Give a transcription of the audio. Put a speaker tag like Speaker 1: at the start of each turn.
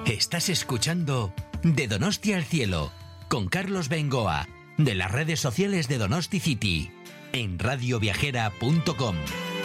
Speaker 1: Estás escuchando De Donosti al Cielo con Carlos Bengoa de las redes sociales de Donosti City en radioviajera.com.